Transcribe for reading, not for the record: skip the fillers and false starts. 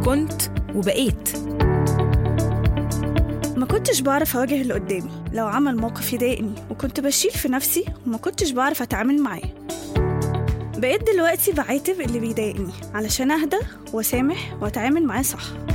كنت وبقيت. ما كنتش بعرف أواجه اللي قدامي لو عمل موقف يضايقني، وكنت بشيل في نفسي وما كنتش بعرف أتعامل معاه. بقيت دلوقتي بعاتب اللي بيضايقني علشان أهدى وأسامح وأتعامل معاه صح.